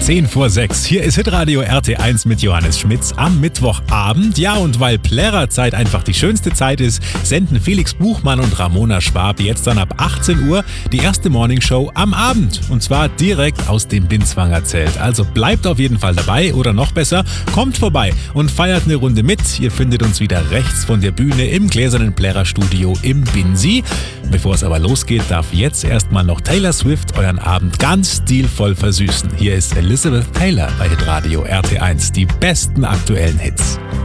10 vor 6. Hier ist Hitradio RT1 mit Johannes Schmitz am Mittwochabend. Ja, und weil Plärrerzeit einfach die schönste Zeit ist, senden Felix Buchmann und Ramona Schwab jetzt dann ab 18 Uhr die erste Morningshow am Abend. Und zwar direkt aus dem Binswanger Zelt. Also bleibt auf jeden Fall dabei oder noch besser, kommt vorbei und feiert eine Runde mit. Ihr findet uns wieder rechts von der Bühne im gläsernen Plärrerstudio im Binsi. Bevor es aber losgeht, darf jetzt erstmal noch Taylor Swift euren Abend ganz stilvoll versüßen. Hier ist Elizabeth Taylor bei Hitradio RT1, die besten aktuellen Hits.